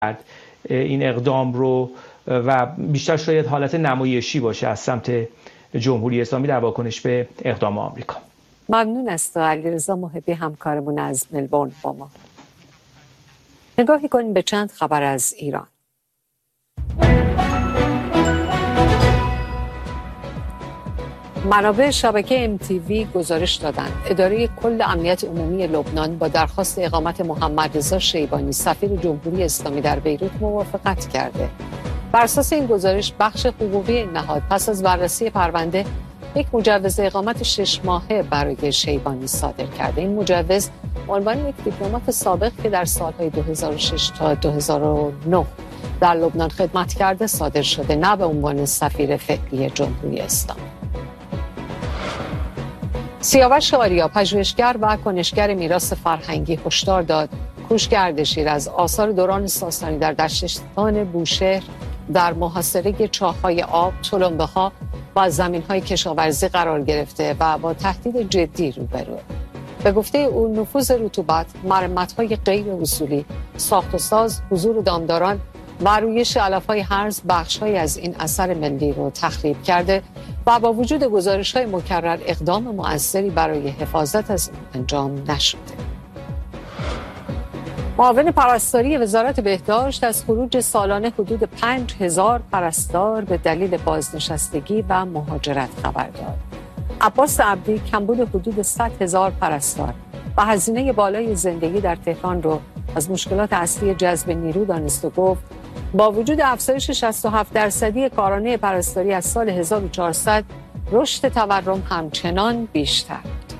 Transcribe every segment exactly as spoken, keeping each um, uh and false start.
این اقدام رو و بیشتر شاید حالت نمایشی باشه از سمت جمهوری اسلامی در واکنش به اقدام آمریکا. ممنون است علیرضا محبی همکارمون از ملبورن با ما. نگاهی کنیم به چند خبر از ایران. منابع شبکه ام تی وی گزارش دادند اداره کل امنیت عمومی لبنان با درخواست اقامت محمد رضا شیبانی سفیر جمهوری اسلامی در بیروت موافقت کرده. بر اساس این گزارش بخش حقوقی این نهاد پس از بررسی پرونده یک مجوز اقامت شش ماهه برای شیبانی صادر کرده. این مجوز به عنوان یک دیپلمات سابق که در سالهای دو هزار و شش تا دو هزار و نه در لبنان خدمت کرده صادر شده، نه به عنوان سفیر فعلی جمهوری اسلامی. سیاوش آریا پژوهشگر و کنشگر میراث فرهنگی هشدار داد کوشک اردشیر از آثار دوران ساسانی در دشتستان بوشهر در محاصره چاه‌های آب، تلمبه‌ها و زمین‌های کشاورزی قرار گرفته و با تهدید جدی روبروه. به گفته او نفوذ رطوبت، مرمت‌های غیر اصولی، ساخت و ساز، حضور دامداران و رویش علف‌های هرز بخش‌هایی از این اثر ملی رو تخریب کرده و با وجود گزارش‌های مکرر اقدام مؤثری برای حفاظت از این انجام نشده. معاون پرستاری وزارت بهداشت از خروج سالانه حدود پنج هزار پرستار به دلیل بازنشستگی و مهاجرت خبر داد. عباس عبدی کمبود حدود صد هزار پرستار و هزینه بالای زندگی در تهران رو از مشکلات اصلی جذب نیرو دانست و گفت با وجود افزایش شصت و هفت درصدی کارانه پرستاری از سال هزار و چهارصد رشد تورم همچنان بیشتر بود.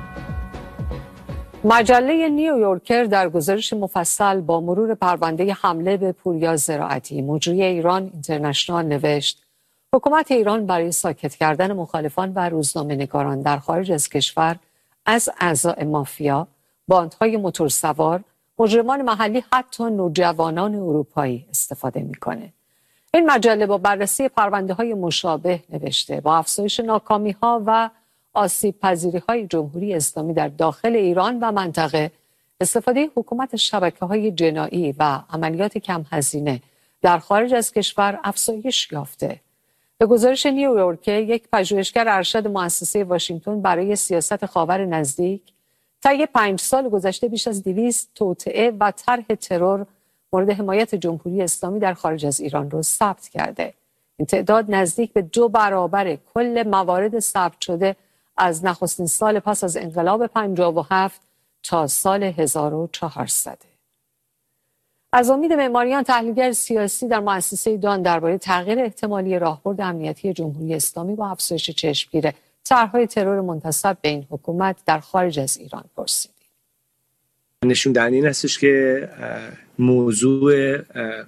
مجله نیویورکر در گزارش مفصل با مرور پرونده حمله به پوریا زراعتی مجری ایران اینترنشنال نوشت حکومت ایران برای ساکت کردن مخالفان و روزنامه‌نگاران در خارج از کشور از اعضای مافیا، باندهای موتورسوار، مجرمان محلی حتی نوجوانان اروپایی استفاده میکنه. این مجله با بررسی پرونده‌های مشابه نوشته با افزایش ناکامی‌ها و آسیب پذیری‌های جمهوری اسلامی در داخل ایران و منطقه، استفاده حکومت شبکه‌های جنایی و عملیات کم هزینه در خارج از کشور افزایش یافته. به گزارش نیویورک، یک پژوهشگر ارشد مؤسسه واشنگتن برای سیاست خاور نزدیک طی پنج سال گذشته بیش از دویست توطئه و طرح ترور مورد حمایت جمهوری اسلامی در خارج از ایران را ثبت کرده. این تعداد نزدیک به دو برابر کل موارد ثبت شده از نخستین سال پس از انقلاب پنجاه و هفت تا سال هزار و چهارصد. از امید معماریان تحلیلگر سیاسی در مؤسسه دان درباره تغییر احتمالی راهبرد امنیتی جمهوری اسلامی با افزایش چشمگیر طرح‌های ترور منتسب به این حکومت در خارج از ایران پرسیدیم. نشون دهنده این هستش که موضوع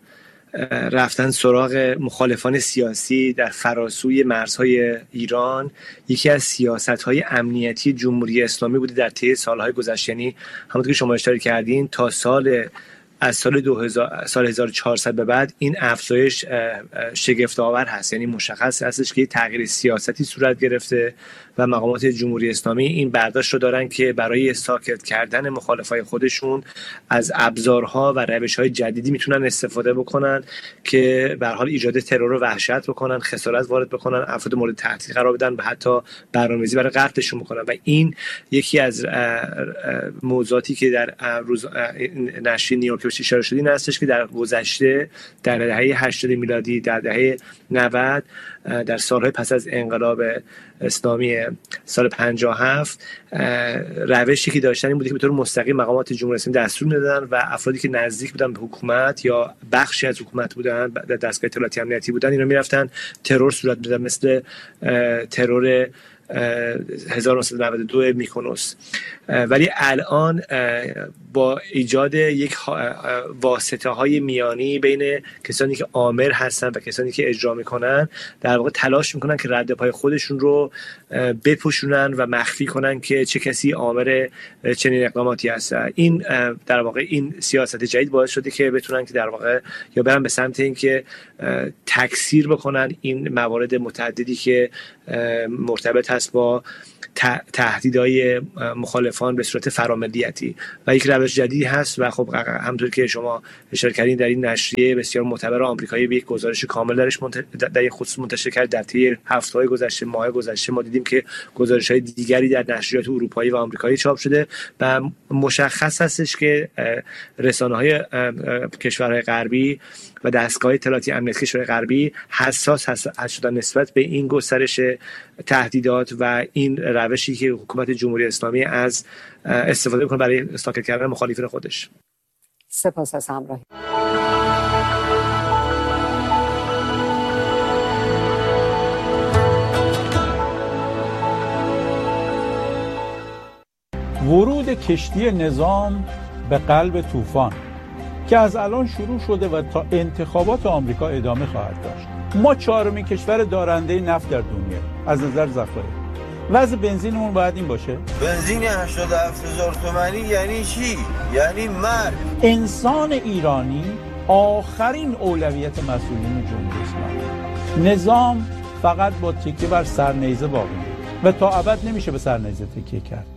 رفتن سراغ مخالفان سیاسی در فراسوی مرزهای ایران یکی از سیاست‌های امنیتی جمهوری اسلامی بوده در طی سال‌های گذشته. یعنی همونطور که شما اشاره کردین تا سال از سال دو هزار سال هزار و چهارصد به بعد این افزایش شگفت‌آور هست. یعنی مشخص هستش که تغییر سیاستی صورت گرفته و مقامات جمهوری اسلامی این برداشت رو دارن که برای ساکت کردن مخالفای خودشون از ابزارها و روش‌های جدیدی میتونن استفاده بکنن که به هر حال ایجاد ترور و وحشت بکنن، خسارت وارد بکنن، افراد مورد تهدید قرار بدن و حتی برنامه‌ریزی برای قتلشون بکنن. و این یکی از موضوعاتی که در روز نشریه نیویورک اشاره شده این هستش که در گذشته در دهه هشتاد میلادی، در دهه نود، در سالهای پس از انقلاب اسلامی سال پنجاه و هفت روشی که داشتن این بوده که به طور مستقیم مقامات جمهوری اسلامی دستور میدادن و افرادی که نزدیک بودن به حکومت یا بخشی از حکومت بودن در دستگاه اطلاعاتی امنیتی بودن اینا میرفتن ترور صورت میدادن، مثل ترور هزار و نهصد و نود و دو میکونوس. ولی الان با ایجاد یک واسطه های میانی بین کسانی که آمر هستن و کسانی که اجرا میکنن در واقع تلاش میکنن که رد پای خودشون رو بپوشونن و مخفی کنن که چه کسی آمر چنین اقداماتی هست. این در واقع این سیاست جدید باعث شده که بتونن که در واقع یا برن به سمت این که تکثیر بکنن این موارد متعددی که مرتبط هست با تهدیدهای مخالفان به صورت فراملیتی و یک روش جدیدی هست و خب همونطور که شما اشاره کردین در این نشریه بسیار معتبر آمریکایی به یک گزارش کامل درش در این خصوص منتشر کرد. در طی هفته‌های گذشته، ماه گذشته ما دیدیم که گزارش‌های دیگری در نشریات اروپایی و آمریکایی چاپ شده و مشخص هستش که رسانه‌های کشورهای غربی و دستگاه اطلاعاتی امنیتی کشورهای غربی حساس هست شدن نسبت به این گسترش تهدیدات و این روشی که حکومت جمهوری اسلامی از استفاده می‌کنه برای ساکت کردن مخالفین خودش. سپاس از همراهی. ورود کشتی نظام به قلب طوفان که از الان شروع شده و تا انتخابات آمریکا ادامه خواهد داشت. ما چهارمین کشور دارنده نفت در دنیا از نظر ذخایر. وضع بنزینمون باید این باشه؟ بنزین هشتاد و هفت هزار تومانی یعنی چی؟ یعنی مرگ. انسان ایرانی آخرین اولویت مسئولین جمهوری اسلامی. نظام فقط با تکیه بر سرنیزه باقی و تا ابد نمیشه به سرنیزه تکیه کرد.